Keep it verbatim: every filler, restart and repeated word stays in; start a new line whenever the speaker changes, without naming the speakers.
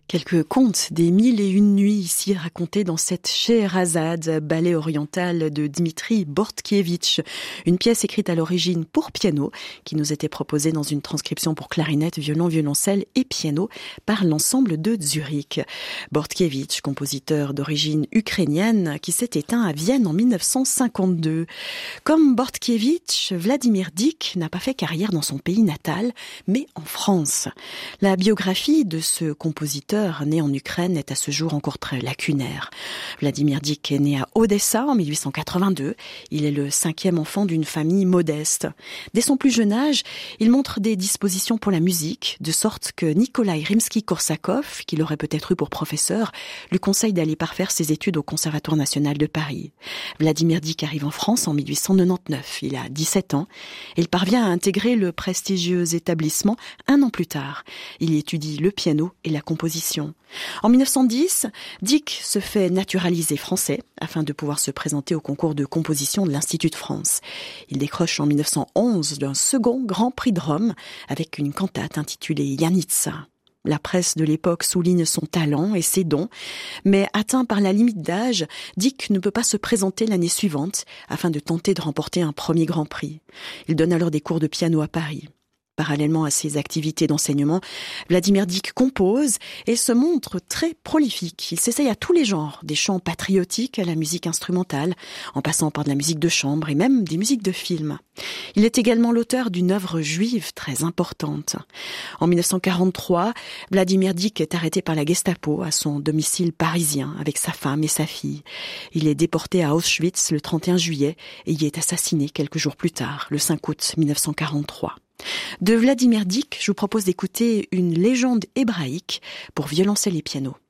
Quelques contes des mille et une nuits ici racontés dans cette Scheherazade, ballet oriental de Dmitri Bortkievitch, une pièce écrite à l'origine pour piano qui nous était proposée dans une transcription pour clarinette, violon, violoncelle et piano par l'ensemble de Zurich. Bortkievitch, compositeur d'origine ukrainienne qui s'est éteint à Vienne en mille neuf cent cinquante-deux. Comme Bortkievitch, Vladimir Dyk n'a pas fait carrière dans son pays natal, mais en France. La biographie de ce compositeur né en Ukraine est à ce jour encore très lacunaire. Vladimir Dyk est né à Odessa en mille huit cent quatre-vingt-deux. Il est le cinquième enfant d'une famille modeste. Dès son plus jeune âge, il montre des dispositions pour la musique, de sorte que Nikolai Rimsky-Korsakov, qui l'aurait peut-être eu pour professeur, lui conseille d'aller parfaire ses études au Conservatoire national de Paris. Vladimir Dyk arrive en France en mille huit cent quatre-vingt-dix-neuf. Il a dix-sept ans et il parvient à intégrer le prestigieux établissement un an plus tard. Il y étudie le piano et la composition. En mille neuf cent dix, Dyk se fait naturaliser français afin de pouvoir se présenter au concours de composition de l'Institut de France. Il décroche en mille neuf cent onze un second Grand Prix de Rome avec une cantate intitulée Janitsa. La presse de l'époque souligne son talent et ses dons, mais atteint par la limite d'âge, Dyk ne peut pas se présenter l'année suivante afin de tenter de remporter un premier Grand Prix. Il donne alors des cours de piano à Paris. Parallèlement à ses activités d'enseignement, Vladimir Dyk compose et se montre très prolifique. Il s'essaye à tous les genres, des chants patriotiques à la musique instrumentale, en passant par de la musique de chambre et même des musiques de film. Il est également l'auteur d'une œuvre juive très importante. En mille neuf cent quarante-trois, Vladimir Dyk est arrêté par la Gestapo à son domicile parisien avec sa femme et sa fille. Il est déporté à Auschwitz le trente et un juillet et y est assassiné quelques jours plus tard, le cinq août mille neuf cent quarante-trois. De Vladimir Dyk, je vous propose d'écouter une légende hébraïque pour violoncelle et piano.